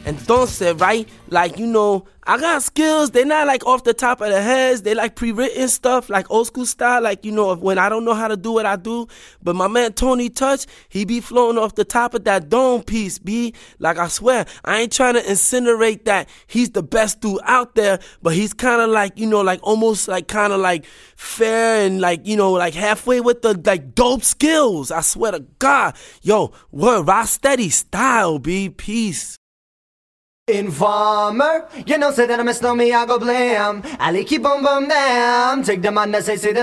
Entonces, right? Like, you know, I got skills. They're not like off the top of the heads. They like pre-written stuff, like old school style. Like, you know, when I don't know how to do what I do. But my man Tony Touch, he be floating off the top of that dome piece, B. Like, I swear, I ain't trying to incinerate that he's the best dude out there, but he's kind of like, you know, like almost like kind of like fair and like, you know, like halfway with the like dope skills. I swear to God. Yo, word, rock steady style, B. Peace. Informer, you know, say that I'm a snowman, I go blam. I like keep boom boom damn. Take the man that say